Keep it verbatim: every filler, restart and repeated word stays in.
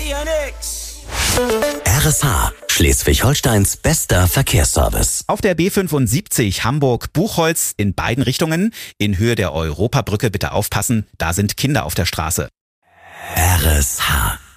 R S H, Schleswig-Holsteins bester Verkehrsservice. Auf der B fünfundsiebzig Hamburg-Buchholz in beiden Richtungen. In Höhe der Europabrücke bitte aufpassen, da sind Kinder auf der Straße. R S H.